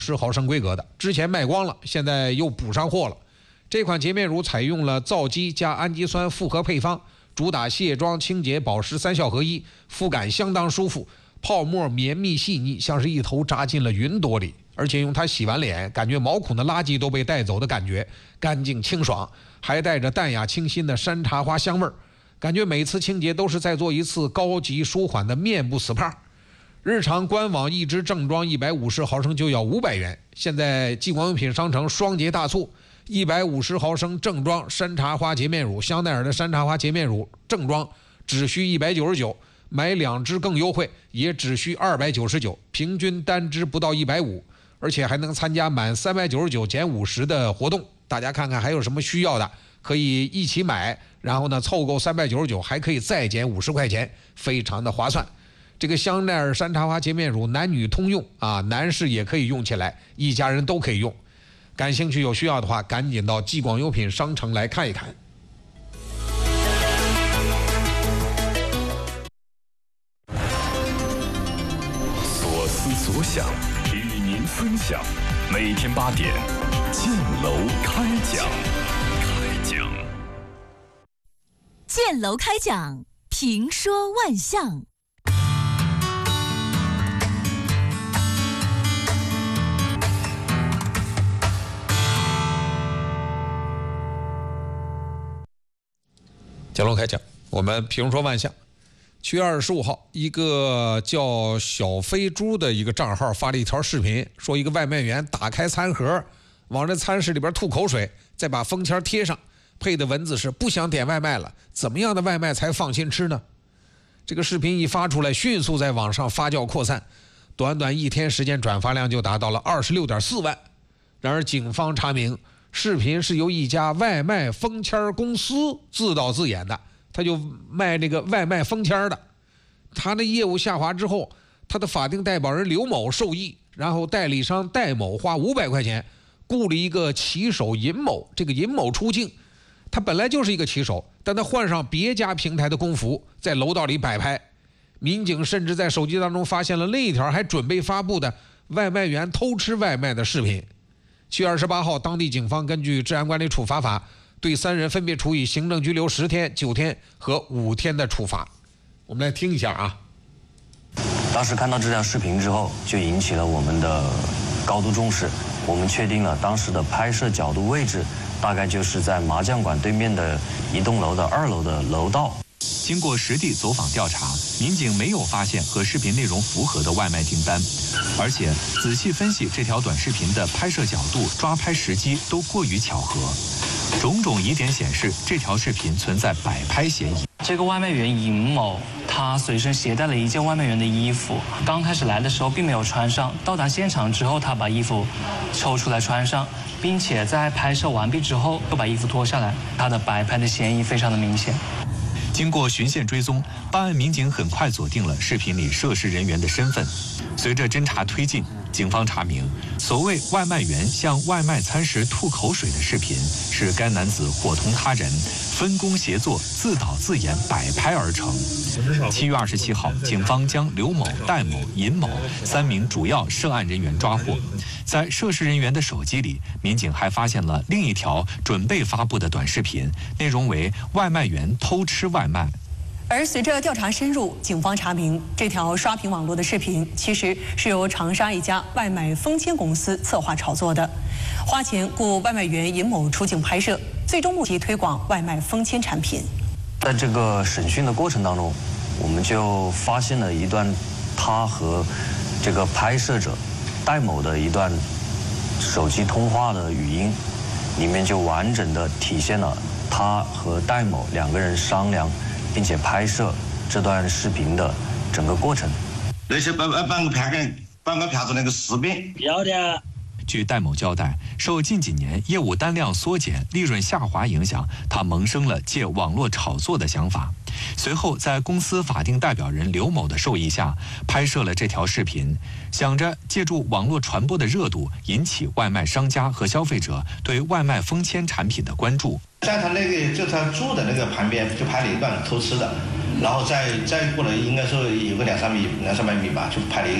10毫升规格的，之前卖光了，现在又补上货了。这款洁面乳采用了皂基加氨基酸复合配方，主打卸妆、清洁、保湿3效合一，肤感相当舒服，泡沫绵密细腻，像是一头扎进了云朵里。而且用它洗完脸，感觉毛孔的垃圾都被带走的感觉，干净清爽，还带着淡雅清新的山茶花香味儿，感觉每次清洁都是在做一次高级舒缓的面部 SPA。日常官网一支正装150毫升就要500元，现在激光用品商城双节大促，150毫升正装山茶花洁面乳，香奈儿的山茶花洁面乳正装只需199，买2支更优惠，也只需299，平均单支不到150，而且还能参加满399减50的活动。大家看看还有什么需要的，可以一起买，然后呢凑够399，还可以再减50块钱，非常的划算。这个香奈儿山茶花洁面乳男女通用啊，男士也可以用起来，一家人都可以用。感兴趣有需要的话，赶紧到激光优品商城来看一看。 所思所想，与您分享。每天8点，建楼开讲。 建楼开讲，评说万象。 建楼开讲，我们评说万象。7月25号，一个叫小飞猪的一个账号发了一条视频，说一个外卖员打开餐盒，往这餐室里边吐口水，再把封签贴上，配的文字是不想点外卖了，怎么样的外卖才放心吃呢？这个视频一发出来，迅速在网上发酵扩散，短短1天时间转发量就达到了26.4万。然而警方查明，视频是由一家外卖封签公司自导自演的，他就卖那个外卖封签的。他的业务下滑之后，他的法定代表人刘某受益，然后代理商戴某花500块钱雇了一个骑手尹某，这个尹某出镜，他本来就是一个骑手，但他换上别家平台的工服，在楼道里摆拍。民警甚至在手机当中发现了另一条还准备发布的外卖员偷吃外卖的视频。7月28号，当地警方根据治安管理处罚法，对3人分别处以行政拘留10天、9天和5天的处罚。我们来听一下啊。 当时看到这条视频之后，就引起了我们的高度重视。我们确定了当时的拍摄角度位置，大概就是在麻将馆对面的一栋楼的2楼的楼道。 经过实地走访调查，民警没有发现和视频内容符合的外卖订单，而且仔细分析这条短视频的拍摄角度、抓拍时机都过于巧合，种种疑点显示这条视频存在摆拍嫌疑。 这个外卖员尹某，他随身携带了一件外卖员的衣服，刚开始来的时候并没有穿上，到达现场之后，他把衣服抽出来穿上，并且在拍摄完毕之后又把衣服脱下来，他的摆拍的嫌疑非常的明显。 经过循线追踪，办案民警很快锁定了视频里涉事人员的身份。随着侦查推进，警方查明，所谓外卖员向外卖餐时吐口水的视频，是该男子伙同他人分工协作、自导自演摆拍而成。7月27号，警方将刘某、戴某、尹某3名主要涉案人员抓获。在涉事人员的手机里，民警还发现了另一条准备发布的短视频，内容为外卖员偷吃外卖。 而随着调查深入，警方查明这条刷屏网络的视频其实是由长沙一家外卖封签公司策划炒作的，花钱雇外卖员尹某出镜拍摄，最终目的推广外卖封签产品。 在这个审讯的过程当中，我们就发现了一段他和这个拍摄者戴某的一段手机通话的语音，里面就完整的体现了他和戴某2个人商量并且拍摄这段视频的整个过程。 那些帮我拍出那个视频。要的。 据戴某交代，受近几年业务单量缩减、利润下滑影响，他萌生了借网络炒作的想法。随后，在公司法定代表人刘某的授意下，拍摄了这条视频，想着借助网络传播的热度，引起外卖商家和消费者对外卖封签产品的关注。 在他那个就他住的那个旁边就拍了一段偷吃的，然后再过来应该说有个200-300米吧，就拍了